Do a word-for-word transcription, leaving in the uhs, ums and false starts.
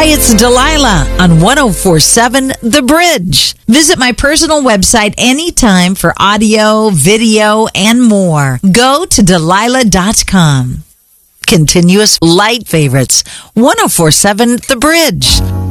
Hi, it's Delilah on one oh four point seven The Bridge. Visit my personal website anytime for audio, video, and more. Go to Delilah dot com. Continuous light favorites, one oh four point seven The Bridge.